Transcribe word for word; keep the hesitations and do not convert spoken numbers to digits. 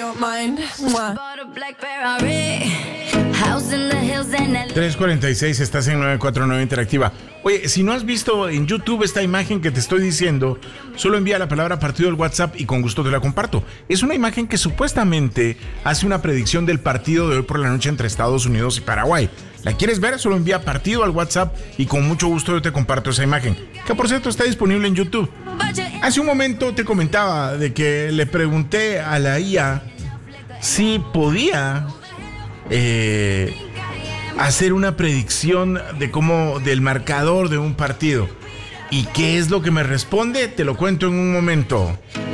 tres cuarenta y seis, estás en novecientos cuarenta y nueve Interactiva. Oye, si no has visto en YouTube esta imagen que te estoy diciendo, solo envía la palabra partido al WhatsApp y con gusto te la comparto. Es una imagen que supuestamente hace una predicción del partido de hoy por la noche entre Estados Unidos y Paraguay. ¿La quieres ver? Solo envía partido al WhatsApp y con mucho gusto yo te comparto esa imagen, que por cierto está disponible en YouTube. Hace un momento te comentaba de que le pregunté a la I A si podía eh, hacer una predicción de cómo, del marcador de un partido. ¿Y qué es lo que me responde? Te lo cuento en un momento.